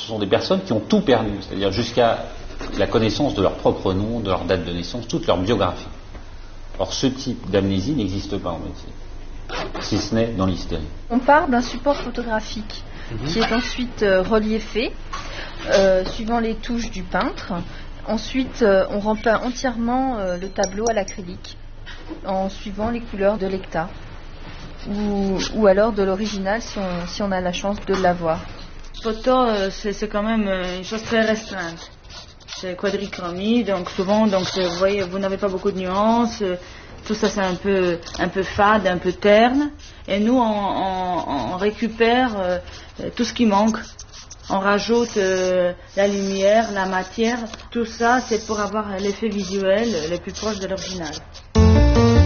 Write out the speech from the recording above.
ce sont des personnes qui ont tout perdu, c'est-à-dire jusqu'à la connaissance de leur propre nom, de leur date de naissance, toute leur biographie. Or, ce type d'amnésie n'existe pas en médecine, si ce n'est dans l'hystérie. On part d'un support photographique qui est ensuite reliefé, suivant les touches du peintre. Ensuite, on repeint entièrement le tableau à l'acrylique, en suivant les couleurs de l'hectare, ou alors de l'original si on a la chance de l'avoir. Photo, c'est quand même une chose très restreinte. C'est quadrichromie, donc souvent, vous voyez, vous n'avez pas beaucoup de nuances. Tout ça, c'est un peu fade, un peu terne. Et nous, on récupère tout ce qui manque. On rajoute la lumière, la matière. Tout ça, c'est pour avoir l'effet visuel le plus proche de l'original.